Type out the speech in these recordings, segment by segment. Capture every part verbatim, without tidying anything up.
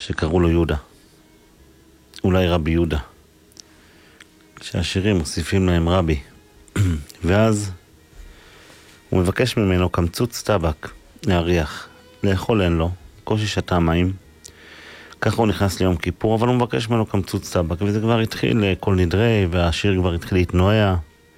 שקראו לו יהודה. אולי רבי יהודה. שהשירים מוסיפים להם רבי. ואז הוא מבקש ממנו קמצוץ טבק להריח. לאכול אין לו, קושי שתה מים. ככה הוא נכנס ליום כיפור, אבל הוא מבקש ממנו קמצוץ טבק, וזה כבר התחיל כל נדרי, והשיר כבר התחיל להתנועע.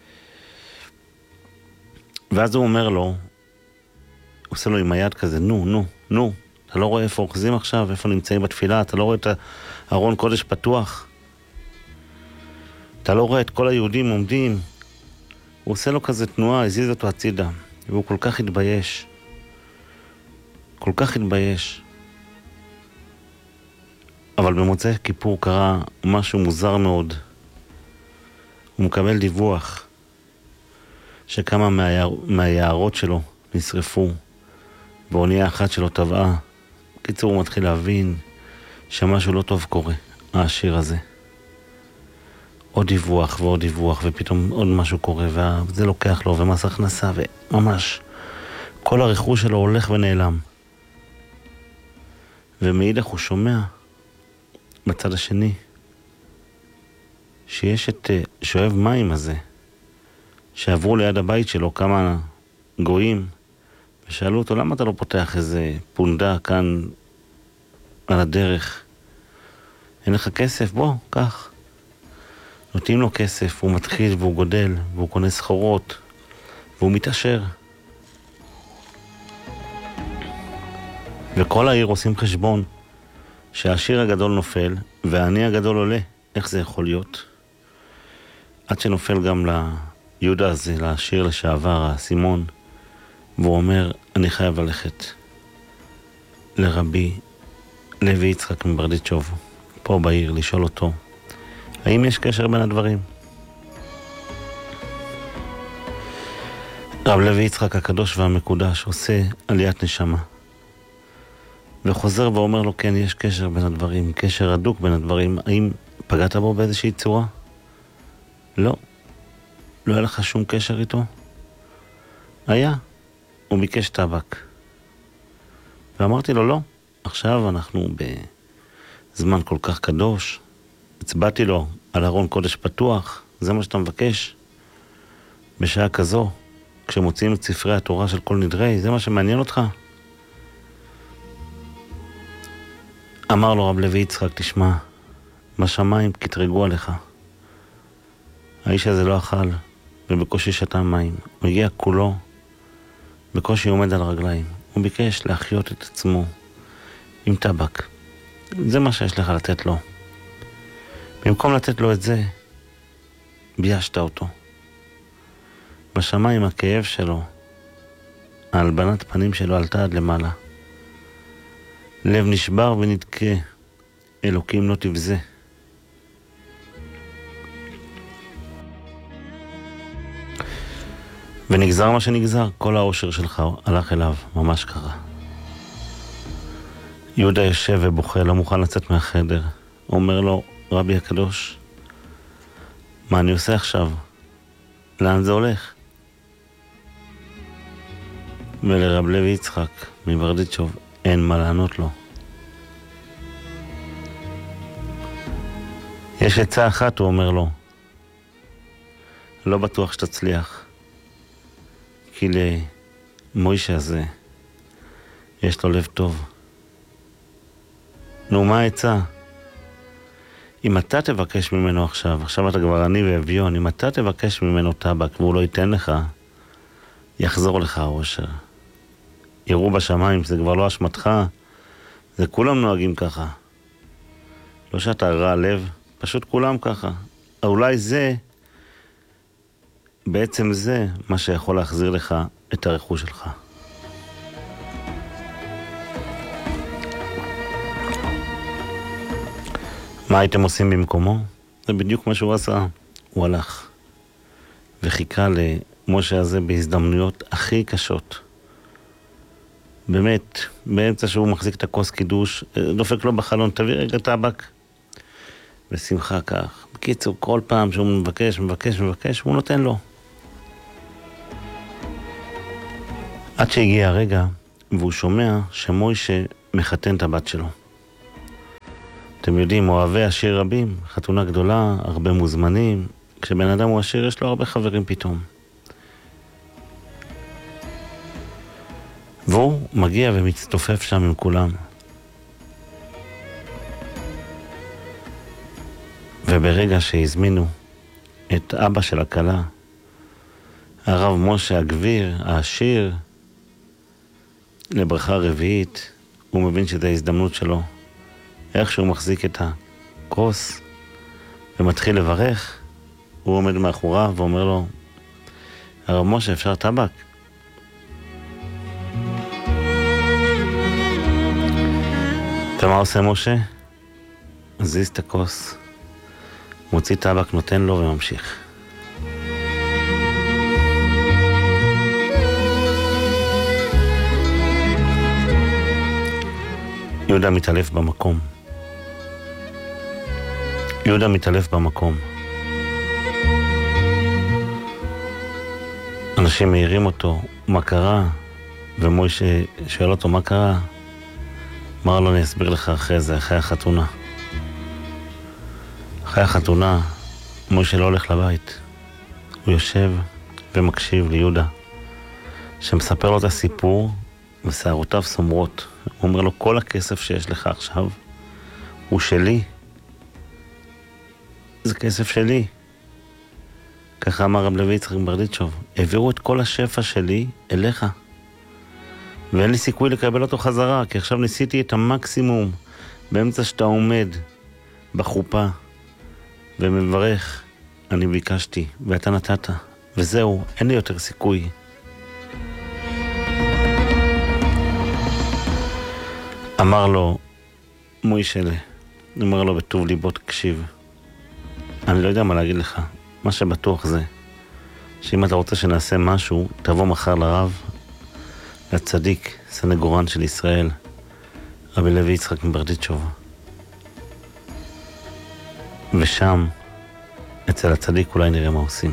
ואז הוא אומר לו, הוא עושה לו עם היד כזה, נו, נו, נו, אתה לא רואה איפה אוחזים עכשיו, איפה נמצאים בתפילה, אתה לא רואה את הארון קודש פתוח, אתה לא רואה את כל היהודים עומדים. הוא עושה לו כזה תנועה, הזיז אותו הצידה, והוא כל כך התבייש, כל כך התבייש. אבל במוצאי כיפור קרה משהו מוזר מאוד. הוא מקבל דיווח שכמה מהיער, מהיערות שלו נשרפו, ואונייה אחת שלו טבעה. קיצור, הוא מתחיל להבין שמשהו לא טוב קורה, השיר הזה. עוד דיווח ועוד דיווח, ופתאום עוד משהו קורה, וזה לוקח לו, ומס הכנסה, וממש כל הרכוש שלו הולך ונעלם. ומאידך הוא שומע בצד השני שיש את שואב מים הזה, שעברו ליד הבית שלו כמה גויים, ושאלו אותו, למה אתה לא פותח איזה פונדה כאן על הדרך? אין לך כסף? בוא, קח. נותנים לו כסף, הוא מתחיל והוא גודל, והוא קונה סחורות, והוא מתעשר. וכל העיר עושים חשבון שהעשיר הגדול נופל והעני הגדול עולה. איך זה יכול להיות? עד שנופל גם ליהודה הזה, לעשיר לשעבר, הסימון, והוא אומר, אני חייב ללכת לרבי לוי יצחק מברדיצ'וב, פה בעיר, לשאול אותו, האם יש קשר בין הדברים? רב לוי יצחק הקדוש והמקודש עושה עליית נשמה, וחוזר ואומר לו, כן, יש קשר בין הדברים, קשר הדוק בין הדברים. האם פגעת בו באיזושהי צורה? לא. לא היה לך שום קשר איתו? היה. הוא ביקש טבק. ואמרתי לו, לא. עכשיו אנחנו בזמן כל כך קדוש. הצבעתי לו על ארון קודש פתוח. זה מה שאתה מבקש? בשעה כזו, כשמוציאים את ספרי התורה של כל נדרי, זה מה שמעניין אותך? אמר לו רב לוי יצחק, תשמע, בשמיים קטרגו עליך. האיש הזה לא אכל, ובקושי שתה מים. הוא הגיע כולו, בקושי עומד על רגליים. הוא ביקש להחיות את עצמו עם טבק. זה מה שיש לך לתת לו. במקום לתת לו את זה, ביישת אותו. בשמיים הכאב שלו, ההלבנת פנים שלו עלתה עד למעלה. לב נשבר ונדכה, אלוקים לא תבזה. ונגזר מה שנגזר, כל האושר שלך הלך אליו, ממש ככה. יהודה יושב ובוכה, לא מוכן לצאת מהחדר. אומר לו, רבי הקדוש, מה אני עושה עכשיו? לאן זה הולך? ולרב לוי יצחק מברדיצ'וב אין מה לענות לו. יש עצה אחת, הוא אומר לו, לא בטוח שתצליח, כי למוישה הזה יש לו לב טוב. נו, מה העצה? אם אתה תבקש ממנו עכשיו, עכשיו אתה כבר עני ואביון, אם אתה תבקש ממנו טבק והוא לא ייתן לך, יחזור לך האושר. יראו בשמיים, זה כבר לא אשמתך, זה כולם נוהגים ככה. לא שאתה רע לב, פשוט כולם ככה. אולי זה, בעצם זה מה שיכול להחזיר לך את הרכוש שלך. מה הייתם עושים במקומו? זה בדיוק מה שהוא עשה. הוא הלך וחיכה למשה הזה בהזדמנויות הכי קשות. באמת, באמצע שהוא מחזיק את הכוס קידוש, דופק לו בחלון, תביא רגע טבק. בשמחה כך. בקיצור, כל פעם שהוא מבקש, מבקש, מבקש, הוא נותן לו. עד שהגיע הרגע, והוא שומע שמוישה מחתן את הבת שלו. אתם יודעים, אוהבי עשיר רבים, חתונה גדולה, הרבה מוזמנים. כשבן אדם הוא עשיר, יש לו הרבה חברים פתאום. והוא מגיע ומצטופף שם עם כולם. וברגע שהזמינו את אבא של הכלה, הרב משה הגביר, העשיר, לברכה רביעית, הוא מבין שזו ההזדמנות שלו. איך שהוא מחזיק את הכוס ומתחיל לברך, הוא עומד מאחוריו ואומר לו, הרב משה, אפשר טבק? אתה מה עושה משה? זיז את הכוס, מוציא טבק, נותן לו וממשיך. יהודה מתעלף במקום. יהודה מתעלף במקום. אנשים מעירים אותו, מה קרה? ומוישה שואל אותו, מה קרה? אמר לו, אני אסביר לך אחרי זה, אחרי החתונה. אחרי החתונה, מוישה לא הולך לבית. הוא יושב ומקשיב ליהודה, שמספר לו את הסיפור, ושערותיו סומרות. הוא אומר לו, כל הכסף שיש לך עכשיו, הוא שלי. זה כסף שלי. ככה אמר רב לוי יצחק מברדיצ'וב. העבירו את כל השפע שלי אליך. ואין לי סיכוי לקבל אותו חזרה, כי עכשיו ניסיתי את המקסימום באמצע שאתה עומד בחופה ומברך. אני ביקשתי, ואתה נתת. וזהו, אין לי יותר סיכוי. אמר לו, מוישלה, אמר לו בטוב ליבו, תקשיב. אני לא יודע מה להגיד לך. מה שבטוח זה, שאם אתה רוצה שנעשה משהו, תבוא מחר לרב, לצדיק, סנגורן של ישראל, רבי לוי יצחק מברדיצ'וב. ושם, אצל הצדיק, אולי נראה מה עושים.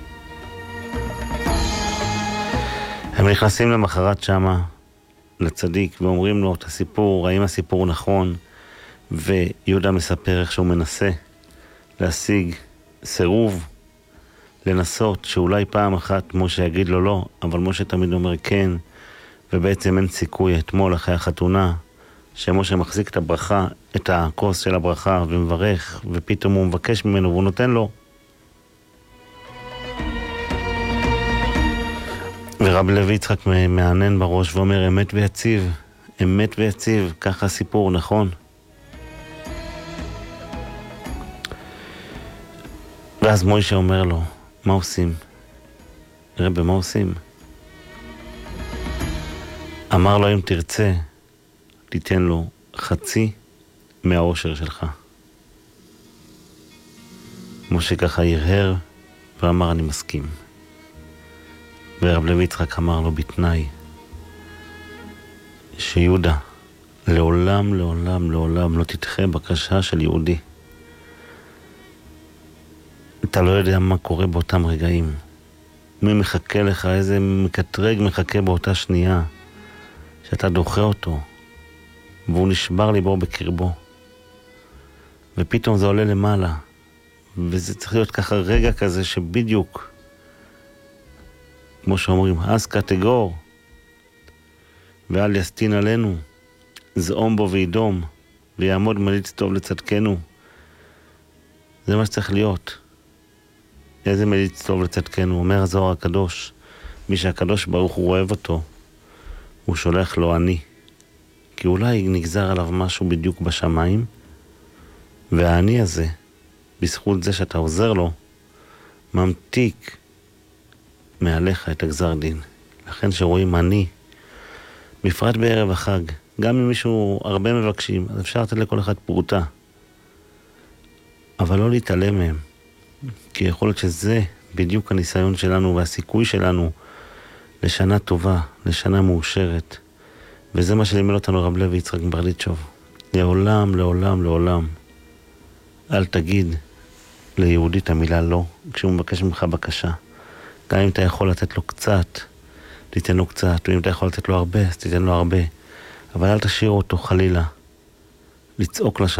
הם נכנסים למחרת שמה, לצדיק, ואומרים לו את הסיפור, האם הסיפור נכון, ויהודה מספר איך שהוא מנסה להשיג סירוב, לנסות שאולי פעם אחת משה יגיד לו לא, אבל משה תמיד אומר כן, ובעצם אין סיכוי. אתמול אחרי החתונה, שמשה מחזיק את הברכה, את הכוס של הברכה, ומברך, ופתאום הוא מבקש ממנו והוא נותן לו. ורבי לוי יצחק מענן בראש ואומר, אמת ויציב, אמת ויציב, ככה הסיפור, נכון? ואז מוישה אומר לו, מה עושים? רבי, מה עושים? אמר לו, אם תרצה, תיתן לו חצי מהעושר שלך. משה ככה הרהר ואמר, אני מסכים. ורב לוי יצחק אמר לו בתנאי, שיהודה לעולם, לעולם, לעולם לא תדחה בקשה של יהודי. אתה לא יודע מה קורה באותם רגעים. מי מחכה לך, איזה מקטרג מחכה באותה שנייה, שאתה דוחה אותו, והוא נשבר ליבו בקרבו. ופתאום זה עולה למעלה, וזה צריך להיות ככה רגע כזה שבדיוק, כמו שאומרים, אז קטגור, ואל יסטין עלינו, זעום בו וידום, ויעמוד מליץ טוב לצדקנו. זה מה שצריך להיות. איזה מליץ טוב לצדקנו, אומר הזוהר הקדוש, מי שהקדוש ברוך הוא אוהב אותו, הוא שולח לו אני. כי אולי נגזר עליו משהו בדיוק בשמיים, והאני הזה, בזכות זה שאתה עוזר לו, ממתיק מעליך את הגזר דין. לכן שרואים אני, בפרט בערב החג, גם אם מישהו הרבה מבקשים, אז אפשר לתת לכל אחד פרוטה. אבל לא להתעלם מהם. כי יכול להיות שזה בדיוק הניסיון שלנו והסיכוי שלנו לשנה טובה, לשנה מאושרת. וזה מה שלימד אותנו רב לוי יצחק מברדיצ'וב. לעולם, לעולם, לעולם. אל תגיד ליהודי את המילה לא, כשהוא מבקש ממך בקשה. גם אם אתה יכול לתת לו קצת, תיתן לו קצת, ואם אתה יכול לתת לו הרבה, אז תיתן לו הרבה. אבל אל תשאיר אותו חלילה לצעוק לשם.